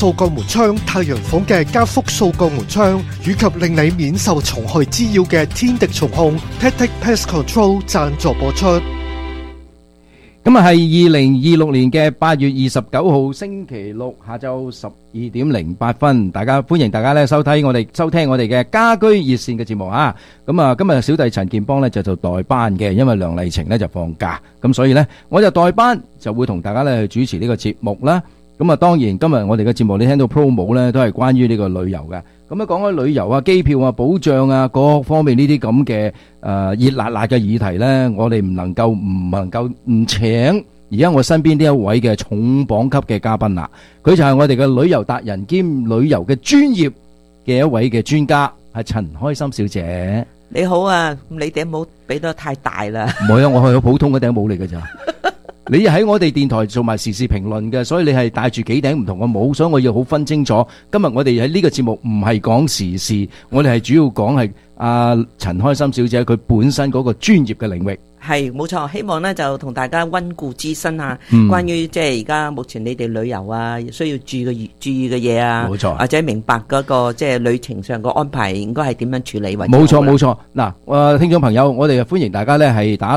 數個門窗、太陽房嘅加幅數個門窗，以及令你免受蟲害滋擾嘅天敵蟲控 Tactic Pest Control 贊助播出。 咁啊，係2026年嘅8月29號星期六下晝12:08，歡迎大家咧收聽我哋嘅家居熱線嘅節目啊！咁啊，今日小弟陳健邦咧就代班嘅，因為梁麗晴咧就放假，咁所以咧我就代班，就會同大家咧去主持呢個節目啦。咁啊，當然今日我哋嘅節目你聽到 promo 咧都係關於呢個旅遊嘅。咁啊，講開旅遊啊、機票啊、保障啊各方面呢啲咁嘅熱辣辣嘅議題咧，我哋唔能夠唔請而家我身邊呢一位嘅重磅級嘅嘉賓啦。佢就係我哋嘅旅遊達人兼旅遊嘅專業嘅一位嘅專家，係陳開心小姐。 你好啊，你頂帽俾得太大啦。 唔係啊，我係好普通嘅頂帽嚟嘅咋。你喺我哋電台做埋時事評論嘅，所以你係戴住幾頂唔同嘅帽，所以我要好分清楚。今日我哋喺呢個節目唔係講時事，我哋係主要講係陳開心小姐佢本身嗰個專業嘅領域。 係冇錯，希望咧就同大家溫故知新啊，關於即係而家目前你哋旅遊啊需要注意嘅嘢啊， 冇錯， 或者明白嗰個即係旅程上個安排應該係點樣處理為冇錯。嗱，聽眾朋友，我哋歡迎大家咧係打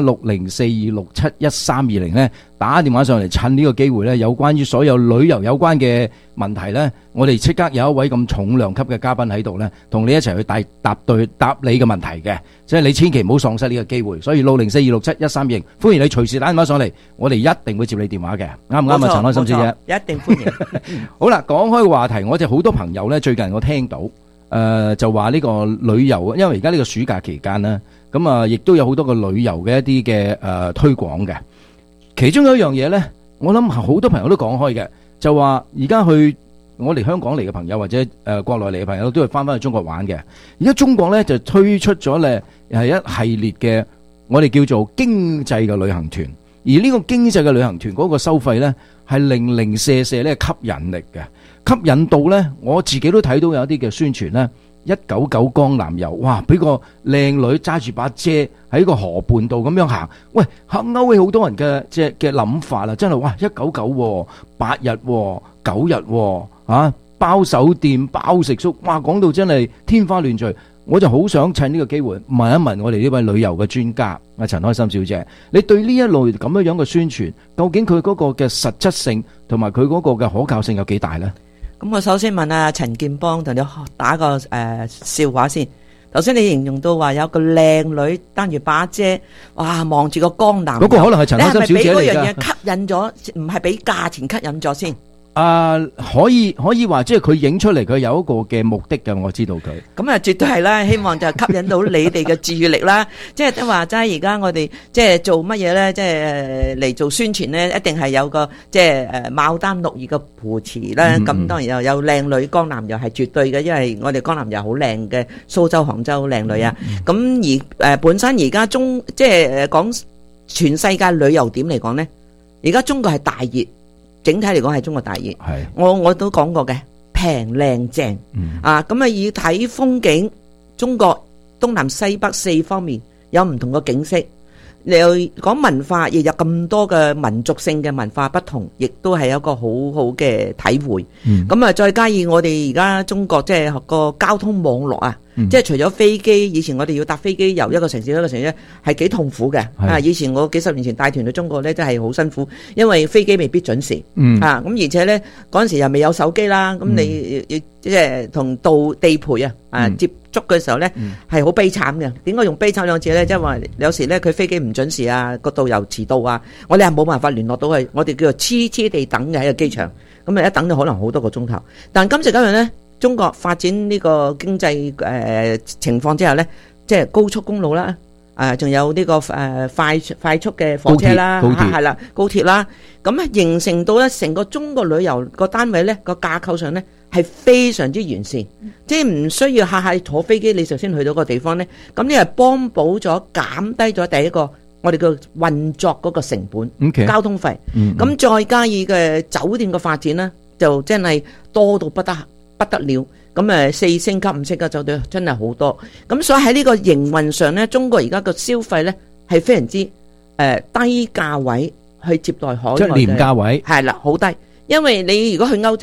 60426711320咧打電話上嚟，趁呢個機會咧有關於所有旅遊有關嘅問題咧，我哋即刻有一位咁重量級嘅嘉賓喺度咧，同你一齊去答你嘅問題嘅，即係你千祈唔好喪失呢個機會。所以60426711320，歡迎你隨時打電話上嚟，我哋一定會接你電話嘅，啱唔啱啊？陳開心小姐， 一定歡迎。 好啦，講開個話題，我哋好多朋友咧，最近我聽到就話呢個旅遊，因為而家呢個暑假期間咧，咁啊，亦都有好多個旅遊嘅一啲嘅推廣嘅。其中有一樣嘢呢，我諗好多朋友都講開嘅，就話而家我哋香港嚟嘅朋友或者國內嚟嘅朋友都係翻去中國玩嘅。而家中國呢，就推出咗呢係一系列嘅我哋叫做經濟嘅旅行團，而呢個經濟嘅旅行團嗰個收費呢，係零零舍舍呢吸引力嘅，吸引到呢，我自己都睇到有一啲嘅宣傳呢。199江南遊，哇！俾個靚女揸住把遮喺個河畔度咁樣行，喂，勾起好多人嘅嘅諗法啦！真係哇，199 8日9日包酒店包食宿，哇！講到真係天花亂墜，我就好想趁呢個機會問一問我哋呢位旅遊嘅專家阿陳開心小姐，你對呢一類咁樣嘅宣傳，究竟佢嗰個嘅實質性同埋佢嗰個嘅可靠性有幾大呢？ 咁我首先問阿陳健邦同你打個笑話先。頭先你形容到話有個靚女擔住把遮，哇，望住個江南， 嗰個可能係陳開心小姐嚟㗎。你係咪俾嗰樣嘢吸引咗？唔係俾價錢吸引咗先？ 可以話即係佢影出嚟，佢有一個嘅目的嘅，我知道佢。 咁啊，絕對係啦，希望就吸引到你哋嘅注意力啦。即係話齋，而家我哋即係做乜嘢咧？即係嚟做宣傳咧，一定係有個即係牡丹綠葉嘅扶持啦。咁當然又有靚女江南又係絕對嘅，因為我哋江南又好靚嘅，蘇州、杭州靚女啊。咁而本身而家即係講全世界旅遊點嚟講咧，而家中國係大熱。整體嚟講係中國大熱，我都講過嘅，平靚正咁啊，以睇風景，中國東南西北四方面有唔同嘅景色。你又講文化，亦有咁多嘅民族性嘅文化不同，亦都係有一個好好嘅體會。咁啊，再加以我哋而家中國即係個交通網絡啊。即係除咗飛機，以前我哋要搭飛機由一個城市一個城市係幾痛苦嘅。以前我幾十年前帶團去中國咧，真係好辛苦，因為飛機未必準時。咁而且咧嗰陣時又未有手機啦，咁你即係同地陪接觸嘅時候咧係好悲慘嘅。點解用悲慘兩字咧？即係話有時咧佢飛機唔準時啊，個導遊遲到啊，我哋係冇辦法聯絡到佢，我哋叫做黐地等嘅喺個機場。咁啊一等就可能好多個鐘頭。但今時今日咧，中國發展呢個經濟情況之後咧，即係高速公路啦，仲有呢個快速嘅火車啦，係啦，高鐵啦，咁咧形成到咧成個中國旅遊個單位咧個架構上咧係非常之完善，即係唔需要下下坐飛機你就先去到個地方咧，咁呢係幫補咗減低咗第一個我哋嘅運作嗰個成本，交通費，咁再加以嘅酒店嘅發展咧，就真係多到不得了。咁4星級、5星級酒店真係好多。咁所以喺呢個營運上咧，中國而家個消費咧係非常之低價位去接待海外嘅， 即係廉價位， 係啦，好低。因為你如果去歐洲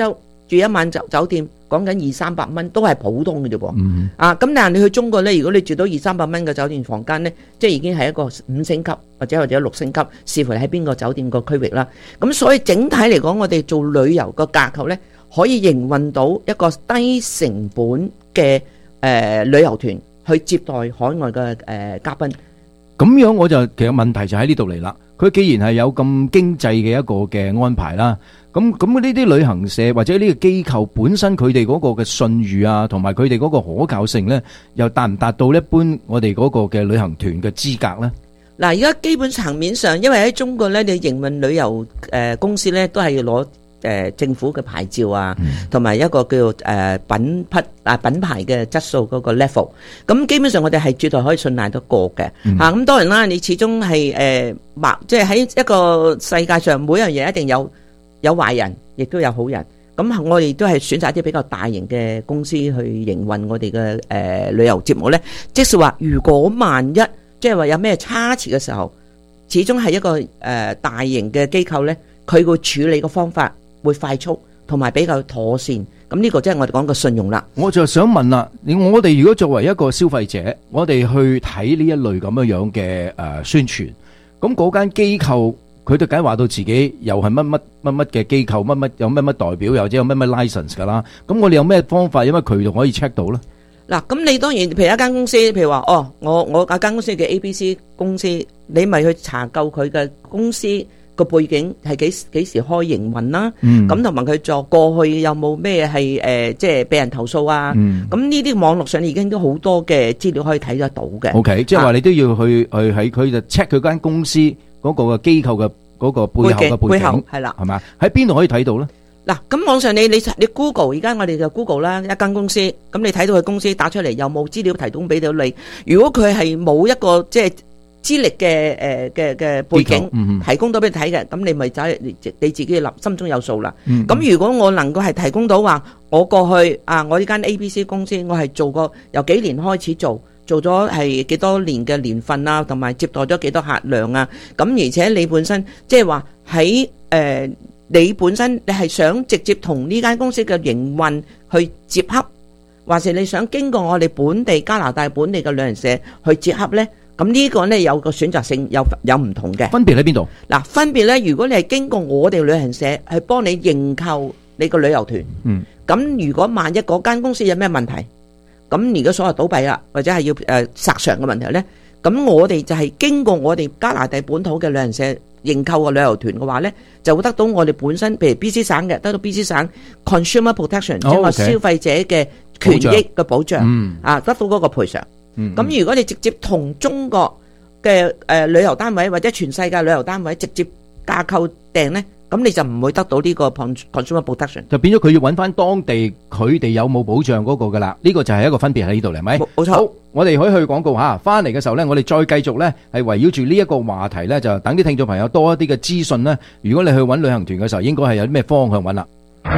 住一晚酒店，講緊200-300蚊都係普通嘅啫噃。 嗯咁但係你去中國咧，如果你住到200-300蚊嘅酒店房間咧，即係已經係一個5星級或者6星級，視乎你喺邊個酒店個區域啦。咁所以整體嚟講，我哋做旅遊個架構咧，可以營運到一個低成本嘅旅遊團去接待海外嘅嘉賓。 咁樣我就其實問題就喺呢度嚟啦。佢既然係有咁經濟嘅一個嘅安排啦，咁呢啲旅行社或者呢個機構本身佢哋嗰個嘅信譽啊，同埋佢哋嗰個可靠性咧，又達唔達到一般我哋嗰個嘅旅行團嘅資格咧？ 嗱，而家基本層面上，因為喺中國咧，你營運旅遊公司咧，都係要攞政府嘅牌照啊，同埋一個叫做品牌嘅質素嗰個 level。咁基本上我哋係絕對可以信賴得過嘅嚇。咁當然啦，你始終係即係喺一個世界上，每樣嘢一定有壞人，亦都有好人。咁我哋都係選擇一啲比較大型嘅公司去營運我哋嘅旅遊節目咧。即是話，如果萬一即係話有咩差池嘅時候，始終係一個大型嘅機構咧，佢會處理嘅方法會快速同埋比較妥善。咁呢個即係我哋講嘅信用啦。 我就想問啦，我哋如果作為一個消費者，我哋去睇呢一類咁樣嘅宣傳，咁嗰間機構佢都梗話到自己又係乜嘅機構，有乜代表，又或者有乜 license 噶啦。咁我哋有咩方法，有乜渠道可以 check 到咧？嗱， 咁你當然，譬如一間公司，譬如話，我間公司嘅 ABC 公司，你咪去查究佢嘅公司個背景係幾時開營運啦。咁同埋佢做過去有冇咩係即係俾人投訴啊？咁呢啲網絡上已經都好多嘅資料可以睇得到嘅。 OK， 即係話你都要去喺佢就 check 佢間公司嗰個機構嘅嗰個背後嘅背景係啦， 係嘛？喺邊度可以睇到咧？ 嗱，咁網上你 Google， 而家我哋就 Google 啦，一間公司，咁你睇到佢公司打出嚟有冇資料提供俾到你？如果佢係冇一個即係資歷嘅背景提供到俾你睇嘅，咁你咪走你自己心中有數啦。咁如果我能夠係提供到話，我過去我呢間 ABC 公司，我係做過由幾年開始做咗係幾多年嘅年份啊，同埋接待咗幾多客量啊。咁而且你本身即係話喺你本身你係想直接同呢間公司嘅營運去接洽，或是你想經過我哋本地加拿大本地嘅旅行社去接洽呢？咁呢個呢，有個選擇性，有唔同嘅分別喺邊度？ 嗱，分別呢，如果你係經過我哋旅行社去幫你認購你個旅遊團，咁如果萬一嗰間公司有咩問題，咁如果所謂倒閉啦，或者係要索償嘅問題呢，咁我哋就係經過我哋加拿大本土嘅旅行社認購嘅旅遊團嘅話呢，就會得到我哋本身，譬如 BC 省嘅，得到 BC 省 Consumer Protection， 即係話消費者嘅權益嘅保障，得到嗰個賠償。咁如果你直接同中國嘅旅遊單位或者全世界旅遊單位直接架構訂呢，咁你就唔會得到呢個 Consumer Protection， 就變咗佢要揾翻當地佢哋有冇保障嗰個噶啦。呢個就係一個分別喺呢度嚟，係咪？ 冇錯。 好，我哋可以去廣告吓，翻嚟嘅時候呢，我哋再繼續呢，係圍繞住呢一個話題呢，就等啲聽眾朋友多一啲嘅資訊呢。如果你去揾旅行團嘅時候，應該係有啲咩方向揾啦。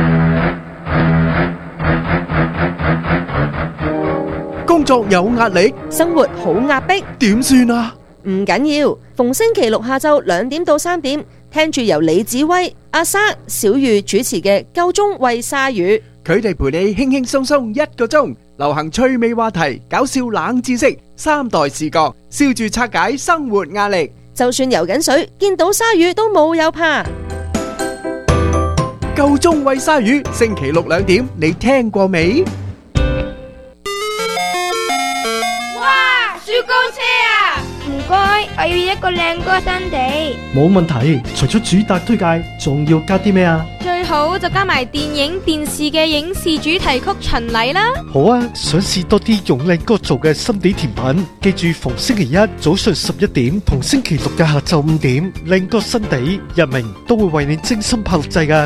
工作有壓力， 生活好壓迫， 點算啊？ 唔緊要，逢星期六下晝2點到3點，聽住由李子威、阿莎、小玉主持嘅《夠鐘喂鯊魚》， 佢哋陪你輕輕鬆鬆1個鐘，流行趣味話題、搞笑冷知識、3代視角，笑住拆解生活壓力。 就算游緊水，見到鯊魚都冇有怕。 夠鐘喂鯊魚，星期六2點，你聽過未？ 雪糕車啊！唔該，我要一個靚哥新地。 冇問題，除咗主打推介，仲要加啲咩啊？ 最好就加埋電影、電視嘅影視主題曲巡禮啦。 好啊，想試多啲用靚哥做嘅心地甜品，記住逢星期一早上11點同星期六嘅下晝5點，靚哥新地日明都會為你精心炮製㗎。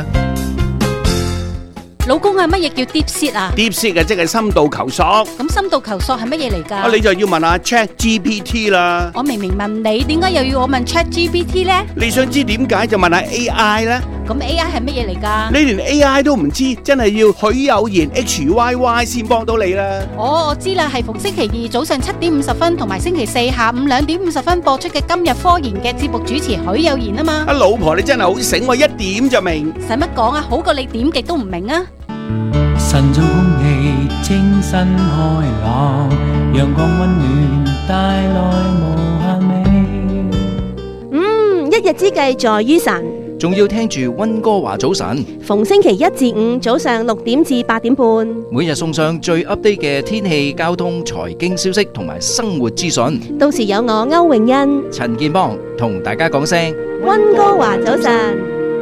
老公啊，乜嘢叫 deep sea 啊 ？deep sea 即係深度求索。 咁深度求索係乜嘢嚟㗎？ 你就要問下 ChatGPT 啦。 我明明問你，點解又要我問 ChatGPT 咧？ 你想知點解就問下 AI 啦。 咁 AI 係乜嘢嚟㗎？ 你連 AI 都唔知，真係要許有言 HYY 先幫到你啦。 我知啦，係逢星期二早上7點50分同埋星期四下午2點50分播出嘅今日科研嘅節目主持許有言啊嘛。 老婆你真係好醒喎，一點就明。 使乜講啊？好過你點極都唔明啊！ 晨早空氣清新開朗，陽光溫暖帶來無限美。 一日之計在於晨， 仲要聽住溫哥華早晨， 逢星期一至五早上6點至8點半， 每日送上最 update 嘅天氣、交通、財經消息同埋生活資訊。 到時有我歐詠欣、 陳建邦同大家講聲溫哥華早晨。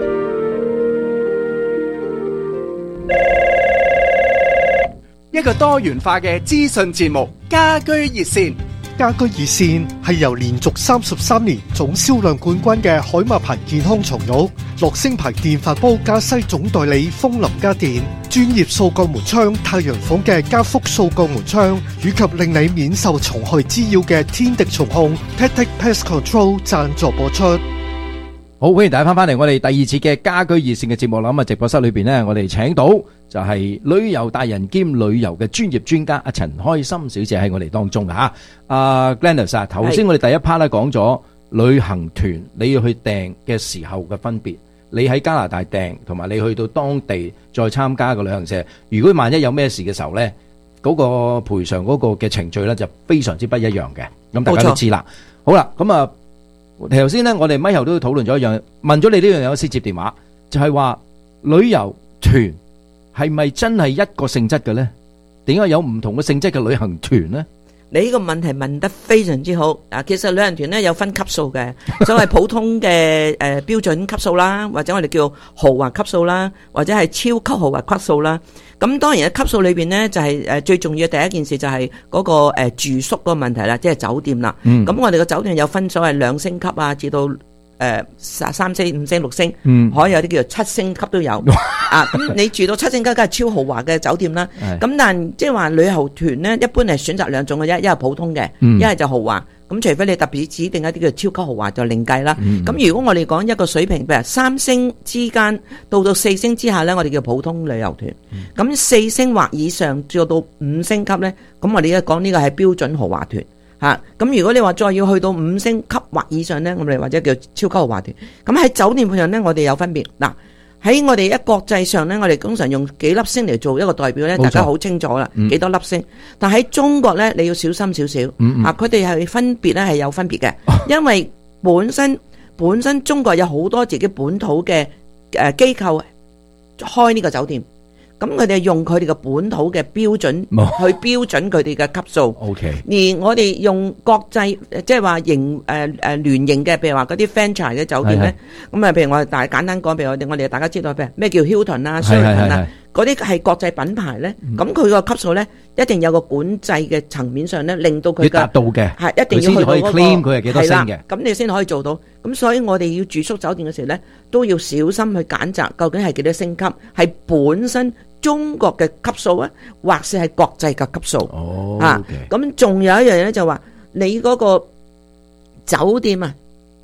一個多元化嘅資訊節目，家居熱線。 家居熱線係由連續33年總銷量冠軍嘅海馬牌健康床褥、樂聲牌電飯煲加西總代理風林家電、專業掃角門窗太陽房嘅加福掃角門窗，以及令你免受蟲害滋擾嘅天敵蟲控 Tactic Pest Control 贊助播出。 好，歡迎大家翻嚟我哋第二次嘅家居熱線嘅節目啦。咁啊，直播室裏邊呢，我哋請到就係旅遊達人兼旅遊嘅專業專家阿陳開心小姐喺我哋當中吓。阿 Gladys 啊，頭先我哋第一 part 咧講咗旅行團你要去訂嘅時候嘅分別，你喺加拿大訂同埋你去到當地再參加個旅行社，如果萬一有咩事嘅時候呢，嗰個賠償嗰個嘅程序呢就非常之不一樣嘅。咁大家都知啦。好啦，咁啊。頭先咧，我哋咪後都討論咗一樣，問咗你呢樣嘢先接電話，就係話旅遊團係咪真係一個性質嘅咧？點解有唔同嘅性質嘅旅行團咧？ 你呢個問題問得非常之好。其實旅行團咧有分級數嘅，所謂普通嘅標準級數啦，或者我哋叫豪華級數啦，或者係超級豪華級數啦。咁當然喺級數裏邊呢，就係最重要嘅第一件事就係嗰個住宿嗰個問題啦，即係酒店啦。咁我哋個酒店有分所謂2星級啊，至到3星、5星、6星，可以有啲叫做7星級都有。咁你住到7星級，梗係超豪華嘅酒店啦。咁但即係話旅遊團呢，一般係選擇兩種嘅啫，一係普通嘅，一係就豪華。咁除非你特別指定一啲叫超級豪華就另計啦。咁如果我哋講一個水平，譬如3星之間到4星之下呢，我哋叫普通旅遊團。咁4星或以上至到5星級呢，咁我哋而家講呢個係標準豪華團。咁如果你話再要去到5星級或以上呢，我哋或者叫超級豪華團。咁喺酒店上呢，我哋有分別。嗱，喺我哋國際上呢，我哋通常用幾粒星嚟做一個代表呢，大家好清楚啦，幾多粒星。但喺中國呢，你要小心少少。佢哋係分別呢係有分別嘅，因為本身中國有好多自己本土嘅機構開呢個酒店。咁佢哋用佢哋嘅本土嘅標準去標準佢哋嘅級數。而我哋用國際即係話聯營嘅，譬如話嗰啲 franchise 嘅酒店咧，咁啊，譬如我哋簡單講，譬如我哋大家知道，譬如咩叫 Hilton 啊、Sheraton 啊，嗰啲係國際品牌咧，咁佢個級數咧一定有個管制嘅層面上咧，令到佢達到嘅係一定要去到嗰個 claim 佢係幾多星嘅，咁你先可以做到。咁所以我哋要住宿酒店嘅時候咧，都要小心去揀擇究竟係幾多星級，係本身中國嘅級數啊，或是係國際嘅級數。咁仲有一樣嘢咧，就話你嗰個酒店啊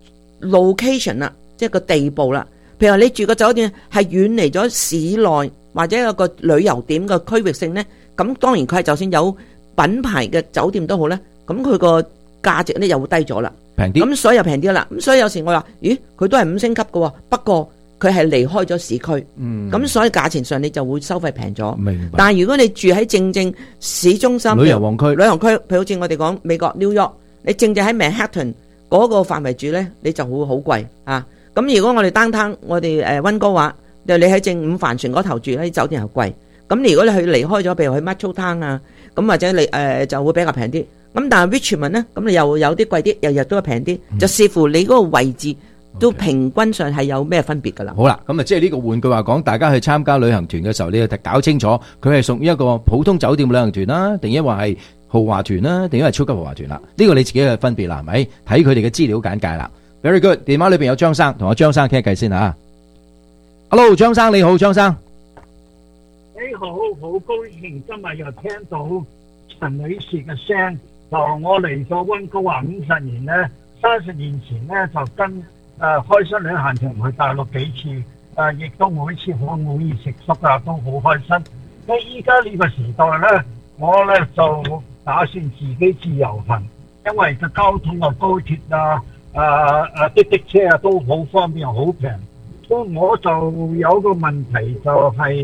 location 啦，即係個地步啦。譬如話你住個酒店係遠離咗市內或者有個旅遊點嘅區域性咧，咁當然佢係就算有品牌嘅酒店都好咧，咁佢個價值咧又會低咗啦，平啲。咁所以又平啲啦。咁所以有時我話，咦，佢都係5星級嘅，不過佢係離開咗市區，咁所以價錢上你就會收費平咗。明白。但係如果你住喺正市中心旅遊旺區，譬如好似我哋講美國 New York，你正喺 Manhattan 嗰個範圍住咧，你就會好貴啊。咁如果我哋downtown，我哋溫哥華，你喺正五帆船嗰頭住咧，啲酒店又貴。咁如果你去離開咗，譬如去 Metro Town 啊，咁或者你就會比較平啲。咁但係 Richmond 咧，咁你又有啲貴啲，日日都係平啲，就視乎你嗰個位置。都平均上係有咩分別噶啦？好啦，咁啊，即係呢個換句話講，大家去參加旅行團嘅時候，你要搞清楚佢係屬於一個普通酒店旅行團啦，定抑或係豪華團啦，定抑或係超級豪華團啦？呢個你自己嘅分別啦，係咪？睇佢哋嘅資料簡介啦。Very good， 電話裏邊有張生，同我張生傾下偈先吓。Hello， 張生你好，張生。 你好，好高興今日又聽到陳女士嘅聲。就我嚟咗溫哥華50年咧，30年前咧就跟開心旅行團去大陸幾次，亦都每次好滿意食宿啊，都好開心。咁依家呢個時代咧，我咧就打算自己自由行，因為個交通啊、高鐵啊、的車啊都好方便，好平。咁我就有個問題就係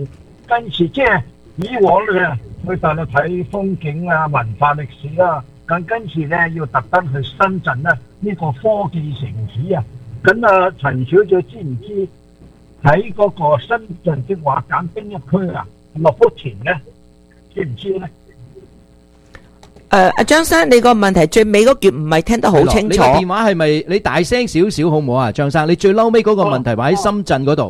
跟住即係以往咧去大陸睇風景啊、文化歷史啦，咁跟住咧要特登去深圳咧呢個科技城市啊。咁啊，陳小姐知唔知喺嗰個深圳的話揀邊一區啊？係咪福田咧？知唔知咧？ 阿張生，你個問題最尾嗰句唔係聽得好清楚。 你個電話係咪你大聲少少好唔好啊？張生，你最嬲尾嗰個問題話喺深圳嗰度。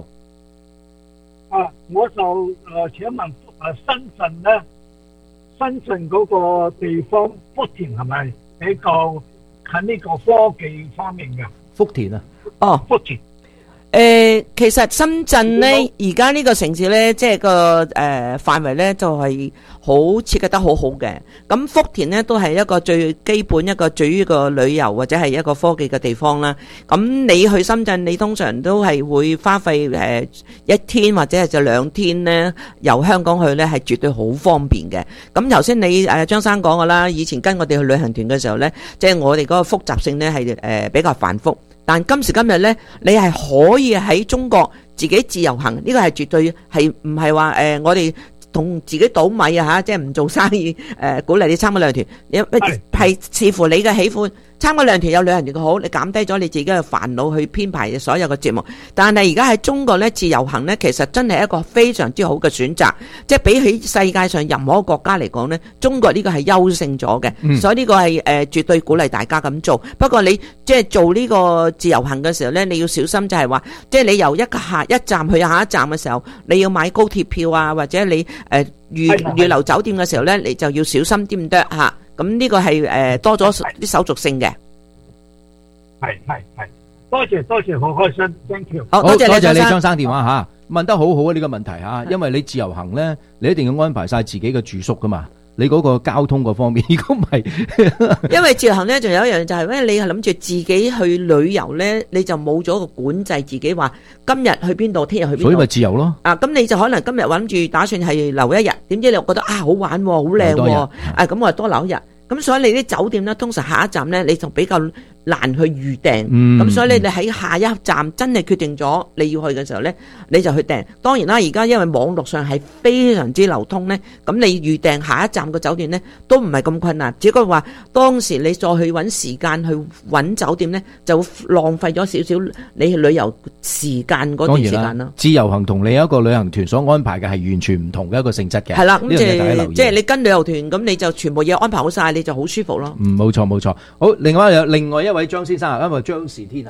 我就請問深圳咧，深圳嗰個地方福田係咪比較近呢個科技方面嘅？ 福田啊， 哦， 福田。 其實深圳咧，而家呢個城市咧，即係個範圍咧，就係好設計得好好嘅。咁福田咧都係一個最基本一個對於個旅遊或者係一個科技嘅地方啦。咁你去深圳，你通常都係會花費一天或者係就2天咧，由香港去咧係絕對好方便嘅。咁頭先你張生講嘅啦，以前跟我哋去旅行團嘅時候咧，即係我哋嗰個複雜性咧係比較繁複。但今時今日咧，你係可以喺中國自己自由行，呢個係絕對係唔係話我哋同自己倒米啊嚇，即係唔做生意鼓勵你參加旅行團，係視乎你嘅喜歡。參加旅行團有旅行團嘅好，你減低咗你自己嘅煩惱去編排所有嘅節目。但係而家喺中國咧，自由行咧，其實真係一個非常之好嘅選擇。即係比起世界上任何國家嚟講咧，中國呢個係優勝咗嘅。所以呢個係絕對鼓勵大家咁做。不過你即係做呢個自由行嘅時候咧，你要小心就係話，即係你由一站去下一站嘅時候，你要買高鐵票啊，或者你預留酒店嘅時候咧，你就要小心啲咁多嚇。咁呢個係多咗啲手續性嘅。 係，多謝，好開心 ，thank you。 好，多謝你張生電話嚇，問得好好啊呢個問題嚇，因為你自由行咧，你一定要安排晒自己嘅住宿噶嘛。你嗰個交通嗰方面，如果唔係， 因為自由行咧，仲有一樣就係咧，你係諗住自己去旅遊咧，你就冇咗個管制，自己話今日去邊度，聽日去邊度， 所以咪自由咯。 咁你就可能今日諗住打算係留一日，點知你又覺得好玩喎，好靚喎，咁我多留一日。咁所以你啲酒店咧，通常下一站咧，你就比較難去預訂。咁所以你喺下一站真係決定咗你要去嘅時候咧，你就去訂。當然啦，而家因為網絡上係非常之流通咧，咁你預訂下一站嘅酒店咧，都唔係咁困難。只不過話當時你再去揾時間去揾酒店咧，就浪費咗少少你旅遊時間嗰段時間啦。 自由行同你一個旅行團所安排嘅係完全唔同嘅一個性質嘅。 係啦，咁即係你跟旅遊團，咁你就全部嘢安排好晒，你就好舒服咯。 冇錯。好，另外一位張先生啊，因為張氏天下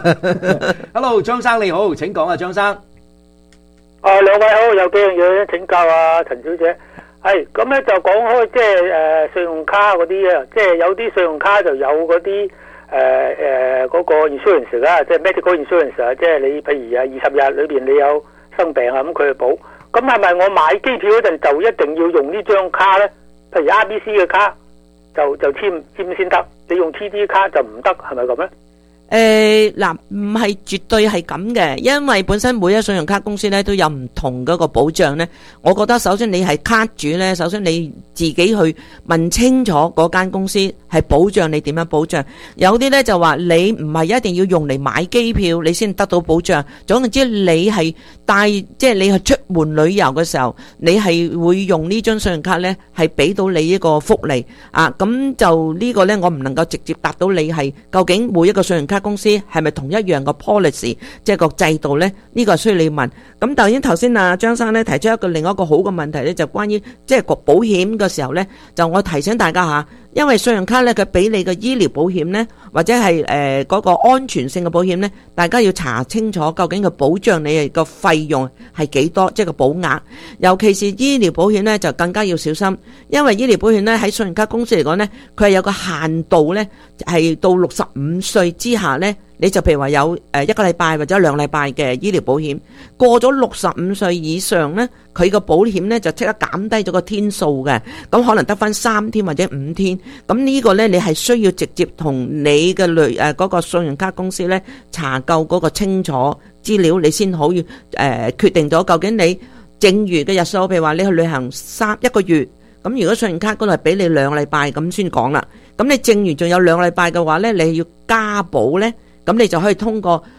Hello， 張生你好，請講啊，張生。 兩位好，有幾樣嘢請教啊，陳小姐。係咁咧，就講開即係信用卡嗰啲啊，即係有啲信用卡就有嗰啲嗰個 insurance 啦，即係 medical insurance 啊，即係你譬如20日裏邊你有生病啊，咁佢去保。咁係咪我買機票嗰陣就一定要用呢張卡咧？譬如 RBC 嘅卡就簽先得，你用 TD 卡就唔得，係咪咁咧？ 唔係絕對係咁嘅，因為本身每一信用卡公司咧都有唔同嗰個保障咧。我覺得首先你係卡主咧，首先你自己去問清楚嗰間公司係保障你點樣保障。有啲咧就話你唔係一定要用嚟買機票你先得到保障。總言之，你係即係你係出門旅遊嘅時候，你係會用呢張信用卡咧，係俾到你一個福利啊。咁就呢個咧，我唔能夠直接答到你係究竟每一個信用卡公司係咪同一樣個 policy， 即係個制度呢？呢個需要你問。咁頭先啊張生呢提出另一個好嘅問題呢，就關於即係個保險嘅時候呢，就我提醒大家吓，因為信用卡呢，佢俾你嘅醫療保險呢，或者係嗰個安全性嘅保險呢，大家要查清楚究竟佢保障你個費用係幾多，即係個保額。尤其是醫療保險呢，就更加要小心，因為醫療保險呢，喺信用卡公司嚟講呢，佢係有個限度呢，係到65歲之下呢，你就譬如話有1個禮拜或者2禮拜嘅醫療保險，過咗65歲以上呢，佢個保險呢就即刻減低咗個天數嘅，咁可能得翻3天或者5天。咁呢個呢，你係需要直接同你嘅嗰個信用卡公司呢查夠嗰個清楚資料，你先可以決定咗究竟你剩餘嘅日數，譬如話你去旅行1個月，咁如果信用卡嗰度係俾你2個禮拜咁先講啦。咁你剩餘仲有2個禮拜嘅話呢，你要加保呢，咁你就可以通過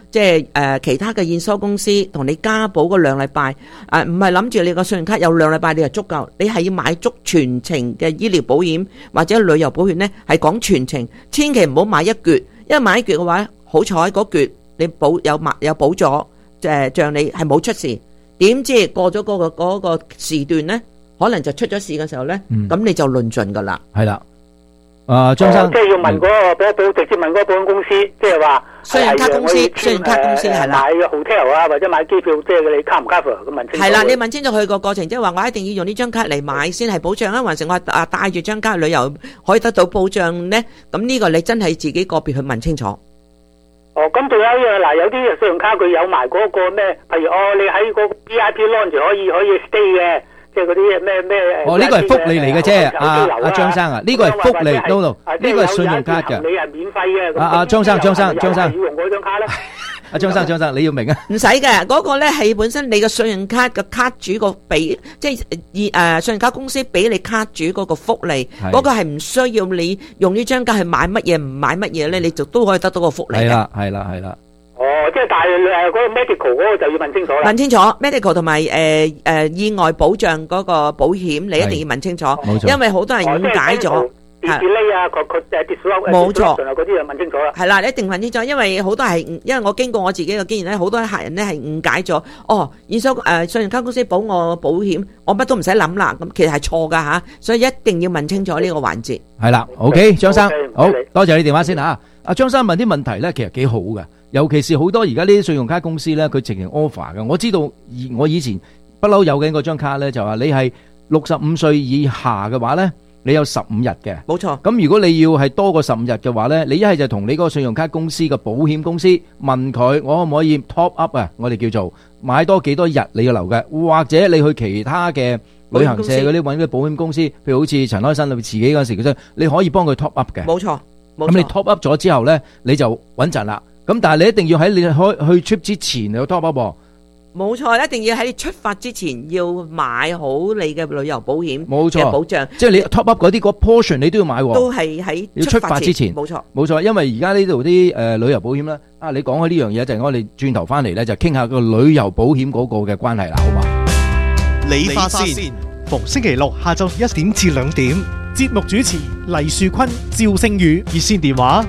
即係其他嘅驗收公司同你加保嗰2禮拜，唔係諗住你個信用卡有2禮拜你就足夠，你係要買足全程嘅醫療保險或者旅遊保險呢，係講全程，千祈唔好買一橛，因為買一橛嘅話，好彩嗰橛你有保咗，像你係冇出事，點知過咗嗰個時段呢，可能就出咗事嘅時候呢，咁你就論盡噶啦。 係啦。張生， 即係要問嗰個直接問嗰個保險公司，即係話信用卡公司係啦， 買 hotel 啊或者買機票，即係你 cover 唔 cover 咁問清楚。 係啦，你問清楚佢個過程，即係話我一定要用呢張卡嚟買先係保障啊，還是我帶住張卡旅遊可以得到保障呢？咁呢個你真係自己個別去問清楚。 咁仲有一樣嗱，有啲信用卡佢有埋嗰個咩？譬如你喺個 VIP lounge 可以 stay 嘅。即係嗰啲咩？ 呢個係福利嚟嘅啫，阿張生啊，呢個係福利，呢個係信用卡嘅。 你係免費嘅。 阿張生， 要用嗰張卡咧？ 阿張生，你要明啊？ 唔使嘅，嗰個咧係本身你嘅信用卡嘅卡主個俾，即係信用卡公司俾你卡主嗰個福利，嗰個係唔需要你用呢張卡去買乜嘢，唔買乜嘢咧，你就都可以得到個福利嘅。 係啦。 即係但係嗰個 medical 嗰個就要問清楚啦。 問清楚 medical 同埋意外保障嗰個保險，你一定要問清楚，因為好多人誤解咗。 delay 啊， 冇錯， 嗰啲就問清楚啦。 係啦，你一定問清楚，因為好多係，因為我經過我自己嘅經驗咧，好多客人咧係誤解咗。信用卡公司保我保險，我乜都唔使諗啦。咁其實係錯噶吓，所以一定要問清楚呢個環節。 係啦 ，OK， 張生，好多謝你電話先吓。阿張生問啲問題咧，其實幾好嘅。尤其是好多而家呢啲信用卡公司咧，佢直情 offer 嘅。我知道我以前不嬲有緊嗰張卡咧，就話你係65歲以下嘅話咧，你有15日嘅。 冇錯。咁如果你要係多過15日嘅話咧，你一係就同你嗰個信用卡公司嘅保險公司問佢，我可唔可以 top up 啊？我哋叫做買多幾多日你要留嘅，或者你去其他嘅旅行社嗰啲揾啲保險公司，譬如好似陳開新佢自己嗰時，你可以幫佢 top up 嘅。 冇錯。 咁你 top up 咗之後咧，你就穩陣啦。咁但係你一定要喺你去 trip 之前有 top up 喎。 冇錯，一定要喺你出發之前要買好你嘅旅遊保險嘅保障。 即係你 top up 嗰啲個 portion 你都要買喎。 都係喺出發之前。冇錯，因為而家呢度啲旅遊保險咧，你講開呢樣嘢就係我哋轉頭翻嚟咧就傾下個旅遊保險嗰個嘅關係啦，好嘛？ 理髮先，逢星期六下晝1點至2點。節目主持黎樹坤、趙星宇，熱線電話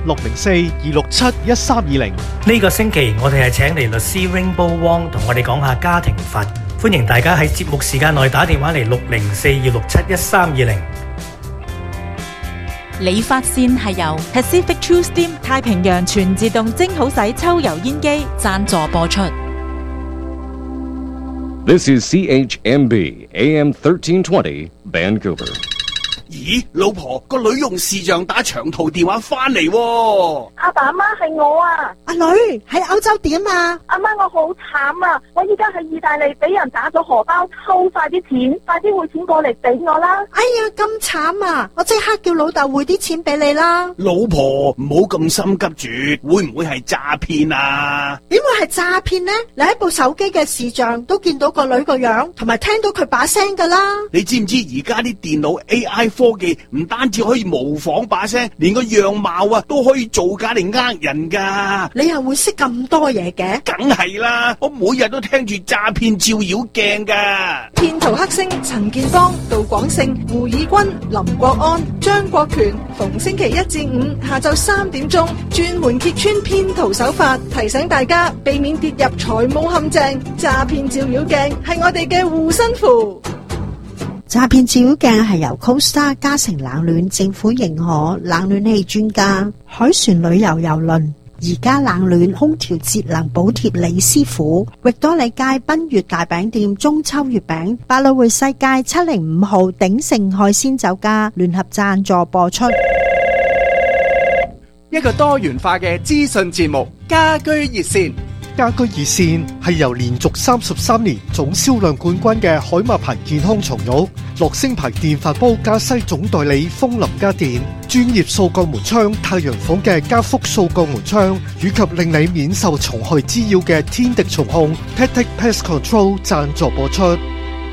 604-267-1320。 呢個星期我哋係請嚟律師 Rainbow Wong 同我哋講下家庭法，歡迎大家喺節目時間內打電話嚟604-267-1320。 理髮線係由 Pacific True Steam 太平洋全自動蒸好洗抽油煙機贊助播出。 This is CHMB AM 1320 Vancouver。 咦，老婆，個女用視像打長途電話翻嚟喎。 阿爸阿媽係我啊。 阿女喺歐洲點啊？ 阿媽我好慘啊！我依家喺意大利俾人打咗荷包，偷晒啲錢，快啲匯錢過嚟俾我啦！ 哎呀，咁慘啊！我即刻叫老豆匯啲錢俾你啦。 老婆唔好咁心急住，會唔會係詐騙啊？ 點會係詐騙呢？你喺部手機嘅視像都見到個女個樣，同埋聽到佢把聲噶啦。 你知唔知而家啲電腦 AI 科技唔單止可以模仿把聲，連個樣貌啊都可以造假嚟呃人噶。 你又會識咁多嘢嘅？ 梗係啦，我每日都聽住詐騙照妖鏡噶。 騙徒黑星陳建邦、杜廣勝、胡以軍、林國安、張國權，逢星期1至5下晝3點鐘，專門揭穿騙徒手法，提醒大家避免跌入財務陷阱。詐騙照妖鏡係我哋嘅護身符。 詐騙照妖鏡係由 Costa 嘉誠冷暖政府認可冷暖氣專家海船旅遊郵輪而家冷暖空調節能補貼李師傅，域多利街賓悅大餅店中秋月餅，百老匯世界705號鼎盛海鮮酒家聯合贊助播出。 一個多元化嘅資訊節目，家居熱線。 家居熱線係由連續33年總銷量冠軍嘅海馬牌健康床褥、樂聲牌電飯煲加西總代理風林家電、專業掃角門窗太陽房嘅加福掃角門窗，以及令你免受蟲害滋擾嘅天敵蟲控 Pet Control 贊助播出。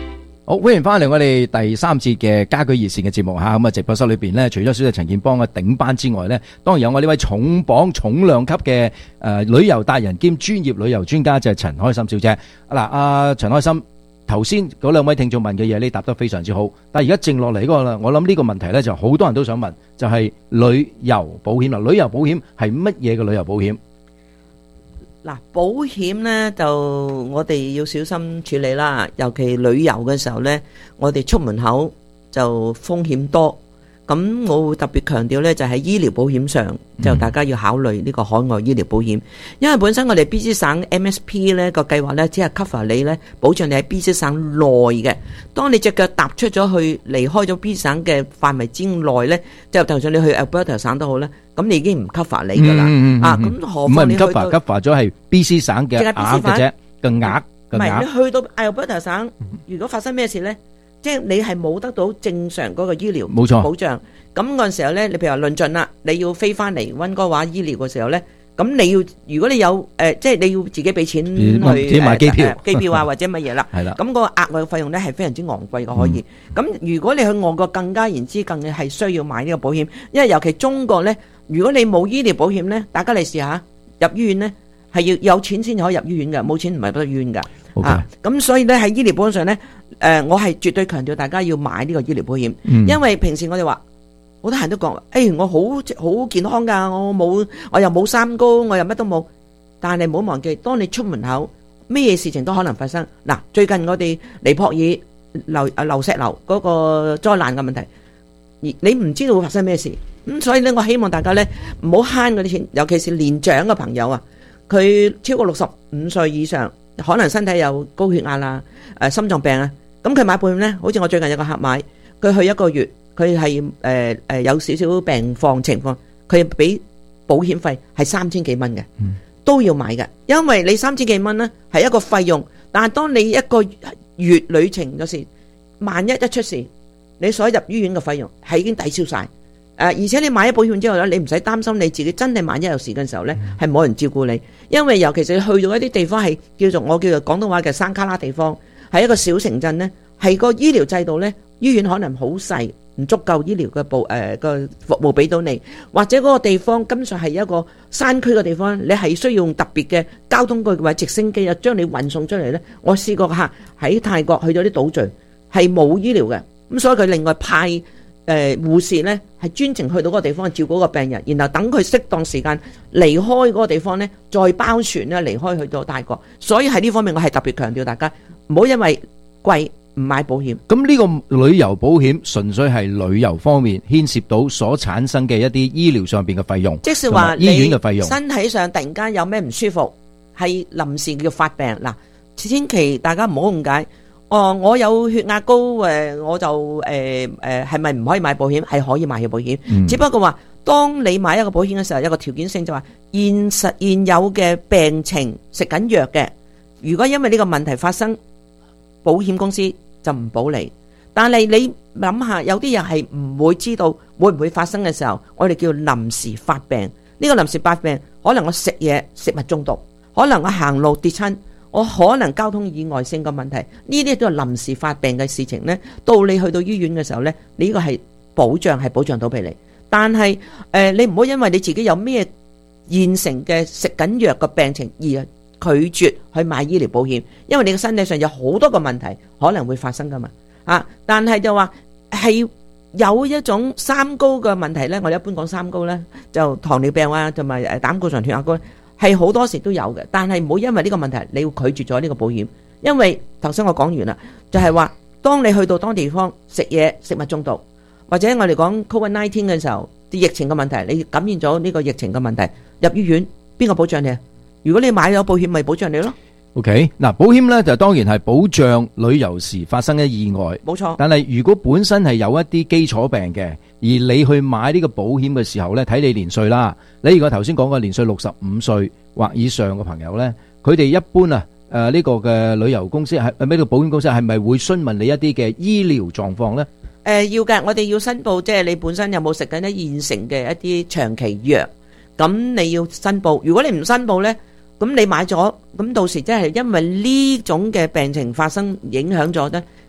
好，歡迎翻嚟我哋第3節嘅家居熱線嘅節目吓，咁啊直播室裏邊呢，除咗小弟陳建邦嘅頂班之外呢，當然有我呢位重磅重量級嘅旅遊達人兼專業旅遊專家，就係陳開心小姐。嗱，阿陳開心，頭先嗰兩位聽眾問嘅嘢，你答得非常之好，但係而家剩落嚟嗰個啦，我諗呢個問題呢，就好多人都想問，就係旅遊保險啦。旅遊保險係乜嘢嘅旅遊保險？ 嗱，保險咧就我哋要小心處理啦，尤其旅遊嘅時候咧，我哋出門口就風險多。咁我會特別強調咧，就喺醫療保險上，就大家要考慮呢個海外醫療保險，因為本身我哋 BC 省 MSP 咧個計劃咧，只係 cover 你咧，保障你喺 BC 省內嘅。當你隻腳踏出咗去，離開咗 BC 省嘅範圍之內咧，就算你去 Alberta 省都好咧，咁你已經唔 cover 你噶啦。咁何況你去到唔係唔 cover 咗係 BC 省嘅額嘅啫，個額唔係你去到 Alberta 省，如果發生咩事咧？即係你係冇得到正常嗰個醫療保障，咁嗰陣時候咧，你譬如話論盡啦，你要飛翻嚟溫哥華醫療嘅時候咧，咁你要如果你有即係你要自己俾錢去買機票啊或者乜嘢啦，係啦，咁個額外嘅費用咧係非常之昂貴嘅可以。咁如果你去外國更加言之更係需要買呢個保險，因為尤其中國咧，如果你冇醫療保險咧，大家嚟試下入醫院咧係要有錢先可以入醫院嘅，冇錢唔係得醫院㗎。咁所以咧喺醫療保險上咧，我係絕對強調大家要買呢個醫療保險，因為平時我哋話好多人都講，我好健康噶，我又冇三高，我又乜都冇，但係唔好忘記，當你出門口，咩事情都可能發生。嗱，最近我哋尼泊爾流石流嗰個災難嘅問題，你唔知道會發生咩事，咁所以咧，我希望大家咧唔好慳嗰啲錢，尤其是年長嘅朋友啊，佢超過65歲以上。可能身體有高血壓啦，心臟病啊，咁佢買保險咧，好似我最近有個客買，佢去1個月，佢係有少少病況情況，佢俾保險費係3000幾蚊嘅，都要買嘅，因為你3000幾蚊咧係一個費用，但係當你一個月旅程嗰時，萬一出事，你所入醫院嘅費用係已經抵消晒。而且你買咗保險之後咧，你唔使擔心你自己真係萬一有事嘅時候咧，係冇人照顧你，因為尤其是去到一啲地方係叫做廣東話嘅山卡拉地方，係一個小城鎮咧，係個醫療制度咧，醫院可能好細，唔足夠醫療嘅個服務俾到你，或者嗰個地方根本上係一個山區嘅地方，你係需要用特別嘅交通工具或者直升機啊，將你運送出嚟咧。我試過嚇喺泰國去咗啲島嶼係冇醫療嘅，咁所以佢另外派護士咧係專程去到嗰個地方照顧個病人，然後等佢適當時間離開嗰個地方咧，再包船咧離開去到泰國。所以喺呢方面我係特別強調大家唔好因為貴唔買保險。 咁呢個旅遊保險純粹係旅遊方面牽涉到所產生嘅一啲醫療上邊嘅費用， 即是話醫院嘅費用， 身體上突然間有咩唔舒服，係臨時叫發病嗱，千祈大家唔好誤解。我有血壓高，我就係咪唔可以買保險？係可以買嘅保險，只不過話當你買一個保險嘅時候，有個條件性就話現有嘅病情食緊藥嘅，如果因為呢個問題發生，保險公司就唔保你。但係你諗下，有啲人係唔會知道會唔會發生嘅時候，我哋叫臨時發病。呢個臨時發病，可能我食嘢食物中毒，可能我行路跌親。我可能交通意外性嘅問題，呢啲都係臨時發病嘅事情呢，到你去到醫院嘅時候呢，你呢個係保障到俾你。但係你唔好因為你自己有咩現成嘅食緊藥嘅病情而拒絕去買醫療保險，因為你嘅身體上有好多個問題可能會發生噶嘛。但係就話係有一種三高嘅問題呢，我哋一般講三高呢，就糖尿病啊，同埋膽固醇、血壓高。係好多時都有嘅，但係唔好因為呢個問題你要拒絕咗呢個保險，因為頭先我講完啦，就係話當你去到當地方食嘢食物中毒，或者我哋講 COVID-19 嘅時候，啲疫情嘅問題，你感染咗呢個疫情嘅問題，入醫院邊個保障你啊？如果你買咗保險，咪保障你咯。 OK， 嗱，保險咧就當然係保障旅遊時發生嘅意外， 冇錯。 但係如果本身係有一啲基礎病嘅，而你去買呢個保險嘅時候咧，睇你年歲啦。你如果頭先講嘅年歲65歲或以上嘅朋友咧，佢哋一般呢個嘅旅遊公司係咩？個保險公司係咪會詢問你一啲嘅醫療狀況咧？ 要嘅，我哋要申報，即係你本身有冇食緊一現成嘅一啲長期藥，咁你要申報。如果你唔申報咧，咁你買咗，咁到時即係因為呢種嘅病情發生影響咗咧，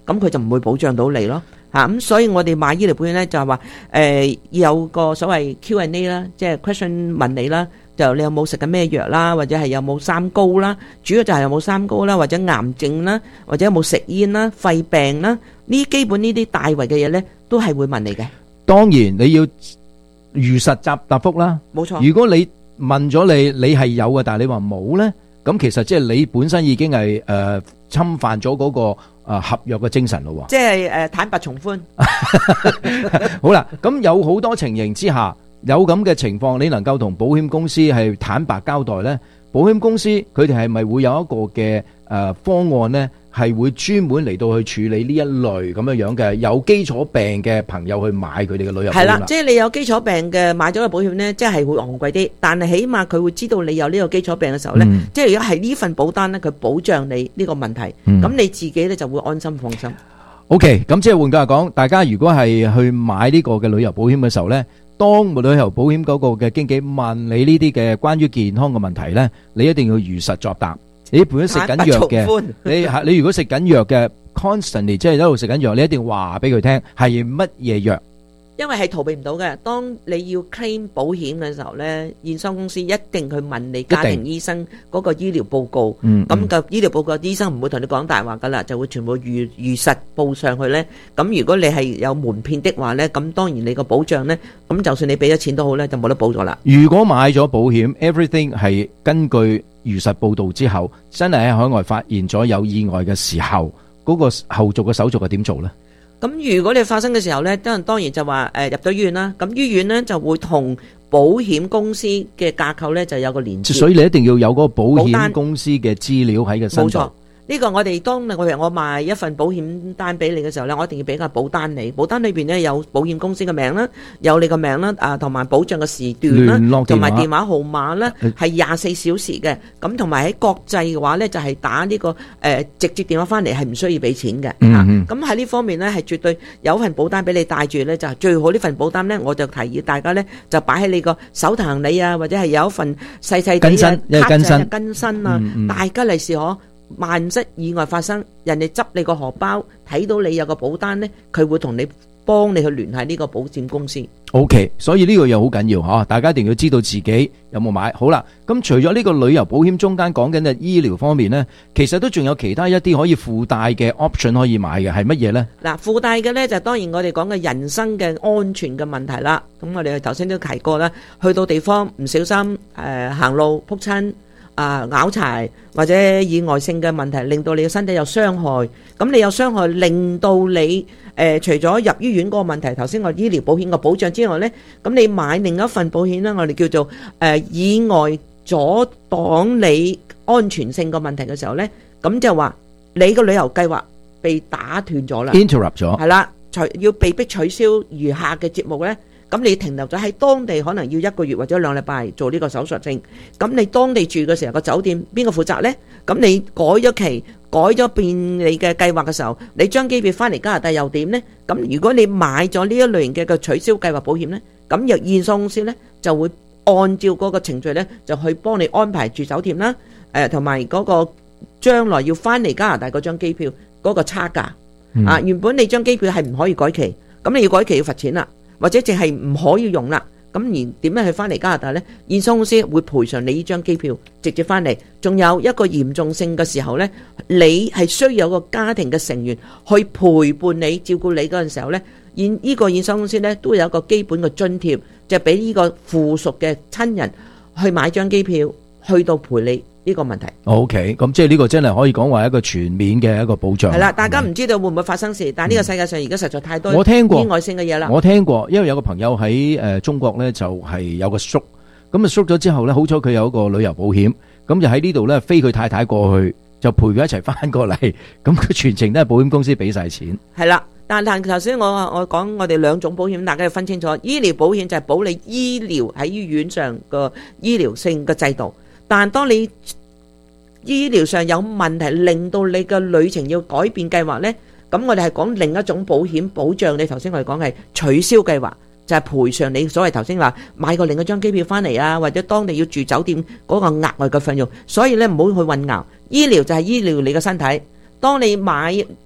咁佢就唔會保障到你咯。咁所以我哋買醫療保險咧就係話有個所謂 Q&A 啦，即係 question 問你啦，就你有冇食緊咩藥啦，或者係有冇三高啦，主要就係有冇三高啦，或者癌症啦，或者有冇食煙啦、肺病啦，呢基本呢啲大圍嘅嘢咧都係會問你嘅。 當然你要如實答覆啦。 冇錯。 如果你問咗你係有嘅，但係你話冇咧，咁其實即係你本身已經係侵犯咗嗰個合約嘅精神咯。 即係坦白從寬。 好啦，咁有好多情形之下，有咁嘅情況，你能夠同保險公司係坦白交代咧？保險公司佢哋係咪會有一個嘅方案咧？係會專門嚟到去處理呢一類咁樣嘅有基礎病嘅朋友去買佢哋嘅旅遊保險啦。 係啦，即係你有基礎病嘅買咗個保險咧，即係會昂貴啲，但係起碼佢會知道你有呢個基礎病嘅時候咧，即係如果係呢份保單咧，佢保障你呢個問題，咁你自己咧就會安心放心。 OK， 咁即係換句話講，大家如果係去買呢個嘅旅遊保險嘅時候咧，當旅遊保險嗰個嘅經紀問你呢啲嘅關於健康嘅問題咧，你一定要如實作答。你本身食緊藥嘅，你如果食緊藥嘅 constantly 即係一路食緊藥，你一定話俾佢聽係乜嘢藥。 因為係逃避唔到嘅，當你要 claim 保險嘅時候咧，驗收公司一定去問你家庭醫生嗰個醫療報告。咁個醫療報告醫生唔會同你講大話噶啦，就會全部如實報上去咧。咁如果你係有瞞騙的話咧，咁當然你個保障咧，咁就算你俾咗錢都好咧，就冇得保咗啦。 如果買咗保險 ，everything 係根據如實報道之後，真係喺海外發現咗有意外嘅時候，嗰個後續嘅手續係點做咧？ 咁如果你發生嘅時候咧，當然就話入咗醫院啦。咁醫院咧就會同保險公司嘅架構咧就有個連結。 所以你一定要有嗰個保險公司嘅資料喺個身度。冇錯。 呢個我哋當我賣一份保險單俾你嘅時候咧，我一定要俾個保單你。保單裏邊咧有保險公司嘅名啦，有你個名啦，同埋保障嘅時段啦，同埋電話號碼啦，係24小時嘅。咁同埋喺國際嘅話咧，就係打呢個直接電話翻嚟，係唔需要俾錢嘅。咁喺呢方面咧，係絕對有份保單俾你帶住咧，就係最好呢份保單咧，我就提議大家咧就擺喺你個手提行李啊，或者係有一份細細啲嘅更新啊，大家利是可。萬一意外發生，人哋執你個荷包，睇到你有個保單呢，佢會同你幫你去聯繫呢個保險公司。 OK， 所以呢個又好緊要吓，大家一定要知道自己有冇買。好啦，咁除咗呢個旅遊保險中間講緊嘅醫療方面呢，其實都仲有其他一啲可以附帶嘅 option 可以買嘅，係乜嘢呢？嗱， 附帶嘅呢，就當然我哋講嘅人身嘅安全嘅問題啦。咁我哋頭先都提過啦，去到地方唔小心行路撲親。拗柴或者意外性嘅問題，令到你嘅身體有傷害。咁你有傷害，令到你除咗入醫院嗰個問題，頭先我醫療保險嘅保障之外呢，咁你買另一份保險呢，我哋叫做意外阻擋你安全性嘅問題嘅時候呢，咁就話你個旅遊計劃被打斷咗啦 ，interrupt 咗， 係啦，要被逼取消餘下嘅節目呢。咁你停留咗喺當地，可能要1個月或者2禮拜做呢個手術症。咁你當地住嘅時候，個酒店邊個負責呢？咁你改咗期，改咗變你嘅計劃嘅時候，你將機票翻嚟加拿大又點呢？咁如果你買咗呢一類型嘅個取消計劃保險呢，咁由驗收公司呢就會按照嗰個程序呢，就去幫你安排住酒店啦，同埋嗰個將來要翻嚟加拿大嗰張機票嗰個差價。原本你張機票係唔可以改期，咁你要改期要罰錢啦。或者淨係唔可以用啦，咁而點樣去翻嚟加拿大呢？驗收公司會賠償你呢張機票直接翻嚟。仲有一個嚴重性嘅時候呢，你係需要有個家庭嘅成員去陪伴你照顧你嗰陣時候呢，呢個驗收公司呢都有一個基本嘅津貼，就俾呢個附屬嘅親人去買張機票去到陪你呢個問題。 OK， 咁即係呢個真係可以講話一個全面嘅一個保障。 係啦，大家唔知道會唔會發生事，但係呢個世界上而家實在太多我聽過意外性嘅嘢啦。 我聽過，因為有個朋友喺中國呢，就係有個 stroke， 咁啊 stroke 咗之後呢，好彩佢有一個旅遊保險，咁就喺呢度呢，飛佢太太過去，就陪佢一齊翻過嚟，咁佢全程都係保險公司俾晒錢。 係啦。但頭先我講我哋兩種保險，大家要分清楚。醫療保險就係保你醫療喺醫院上個醫療性嘅制度。但當你醫療上有問題，令到你嘅旅程要改變計劃呢，咁我哋係講另一種保險保障。你頭先我哋講係取消計劃，就係賠償你所謂頭先話買過另一張機票翻嚟啊，或者當地要住酒店嗰個額外嘅費用。所以呢，唔好去混淆，醫療就係醫療你嘅身體。當你買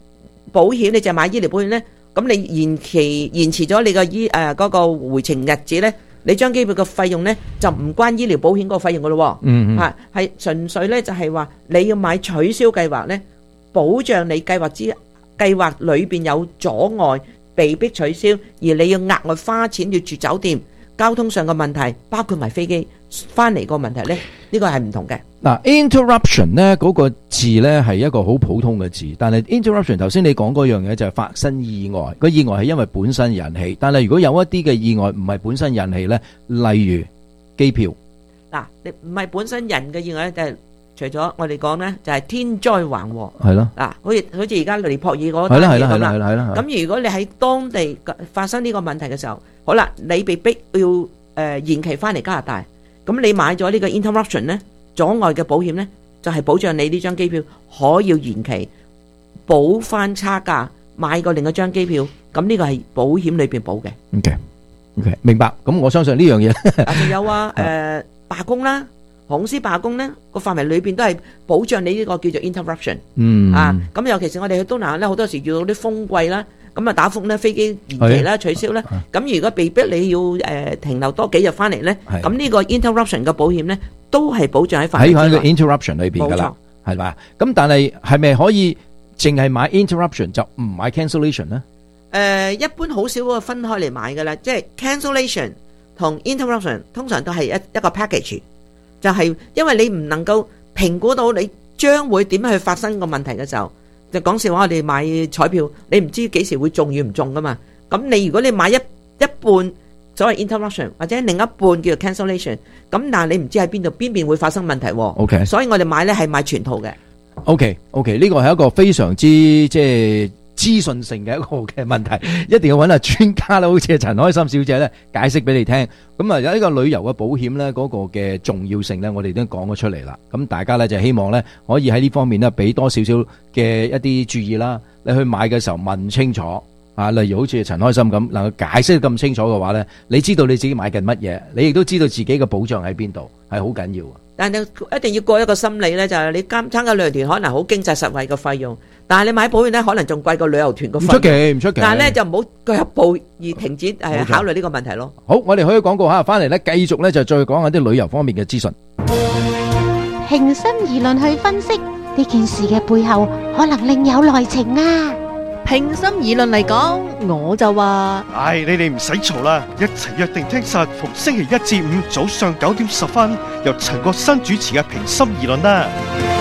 保險，你就買醫療保險咧，咁你延遲咗你個嗰個回程日子咧，你張機票嘅費用咧就唔關醫療保險嗰個費用噶咯。係純粹咧就係話你要買取消計劃咧，保障你計劃裏邊有阻礙，被逼取消，而你要額外花錢要住酒店，交通上嘅問題，包括埋飛機翻嚟個問題咧，呢個係唔同嘅。 嗱 interruption 咧嗰個字咧係一個好普通嘅字，但係 interruption 頭先你講嗰樣嘢就係發生意外，個意外係因為本身引起，但係如果有一啲嘅意外唔係本身引起咧，例如機票， 嗱你唔係本身人嘅意外咧，就係除咗我哋講咧，就係天災橫禍。 係咯。 嗱，好似而家尼泊爾嗰單嘢咁啦。 係啦。 咁如果你喺當地發生呢個問題嘅時候，好啦，你被逼要延期翻嚟加拿大，咁你買咗呢個 interruption 咧，阻礙嘅保險咧，就係保障你呢張機票可以延期，補翻差價，買過另一張機票，咁呢個係保險裏邊保嘅。 OK， 明白。咁我相信呢樣嘢。 仲有罷工啦。航空公司罷工咧，個範圍裏邊都係保障你呢個叫做 interruption。咁尤其是我哋去東南亞咧，好多時遇到啲風季啦，咁啊打風咧，飛機延期啦、取消啦。咁如果被逼你要停留多幾日翻嚟咧，咁呢個 interruption 嘅保險咧，都係保障喺範圍喺個 interruption 裏邊噶啦，係嘛？咁但係係咪可以淨係買 interruption 就唔買 cancellation 咧？ 一般好少嗰個分開嚟買噶啦，即係 cancellation 同 interruption 通常都係一個 package。就係因為你唔能夠評估到你將會點樣去發生個問題嘅時候，就講笑話，我哋買彩票，你唔知幾時會中與唔中噶嘛。咁你如果你買一半所謂 interruption 或者另一半叫做 cancellation， 咁但係你唔知喺邊邊會發生問題。 OK， 所以我哋買咧係買全套嘅。 OK， 呢個係一個非常之即係資訊性嘅一個嘅問題，一定要揾下專家啦，好似陳開心小姐咧解釋俾你聽。咁啊，有呢個旅遊嘅保險咧，嗰個嘅重要性咧，我哋已經講咗出嚟啦。咁大家咧就希望咧可以喺呢方面咧俾多少少嘅一啲注意啦。你去買嘅時候問清楚啊，例如好似陳開心咁能夠解釋得咁清楚嘅話咧，你知道你自己買緊乜嘢，你亦都知道自己嘅保障喺邊度，係好緊要。 但係一定要過一個心理咧，就係你參加旅遊團可能好經濟實惠嘅費用，但係你買保險咧可能仲貴過旅遊團嘅費用。唔出奇。但係咧就唔好腳入步而停止考慮呢個問題咯。 好，我哋可以廣告下，翻嚟咧繼續咧就再講下啲旅遊方面嘅資訊。 平心而論去分析呢件事嘅背後，可能另有內情啊！ 平心而論嚟講，我就話： 你哋唔使嘈啦，一齊約定聽實，逢星期一至五早上9點10分，由陳國新主持嘅平心而論啦。